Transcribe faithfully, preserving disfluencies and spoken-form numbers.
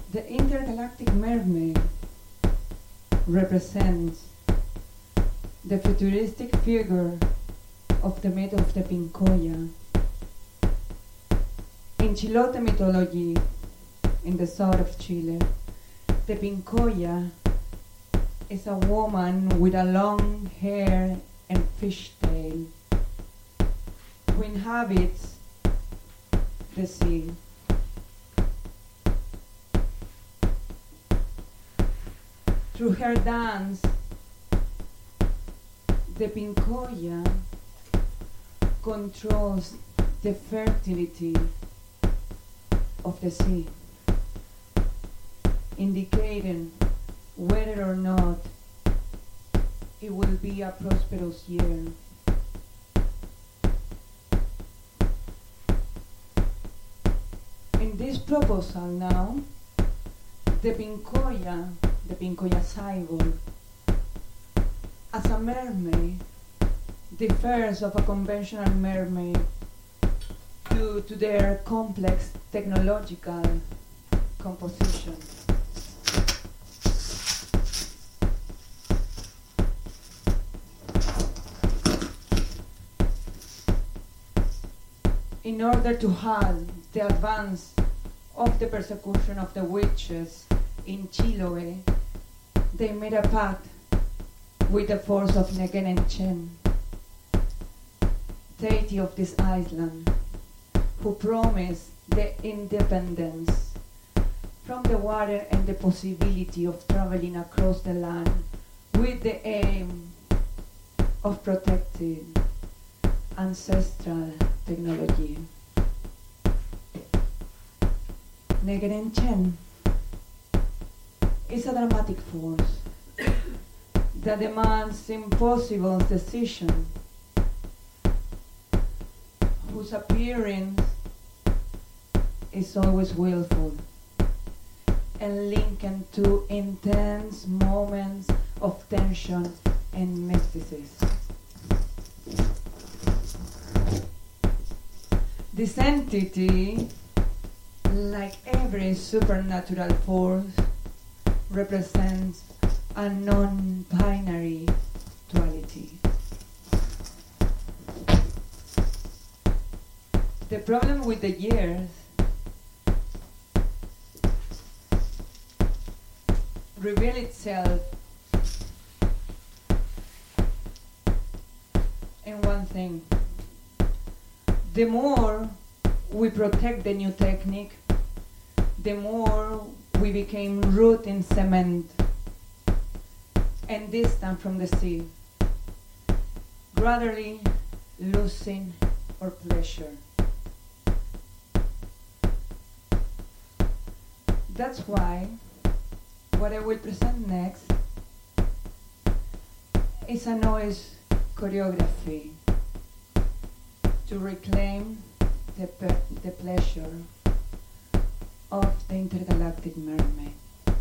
The intergalactic mermaid represents the futuristic figure of the myth of the Pincoya. In Chilote mythology, in the south of Chile, the Pincoya is a woman with a long hair and fishtail who inhabits the sea. Through her dance, the Pincoya controls the fertility of the sea, indicating whether or not it will be a prosperous year. In this proposal now, the Pincoya, the Pincoya cyborg, as a mermaid, differs of a conventional mermaid due to their complex technological composition. In order to halt the advance of the persecution of the witches in Chiloé, they made a pact with the force of Negenenchen, deity of this island, who promised the independence from the water and the possibility of traveling across the land with the aim of protecting ancestral technology. Negenenchen is a dramatic force that demands impossible decisions, whose appearance is always willful and linked to intense moments of tension and mysticism. This entity, like every supernatural force, represents a non-binary duality. The problem with the years reveals itself in one thing. The more we protect the new technique, the more we became rooted in cement and distant from the sea, gradually losing our pleasure. That's why what I will present next is a noise choreography to reclaim the, pe- the pleasure of the intergalactic mermaid.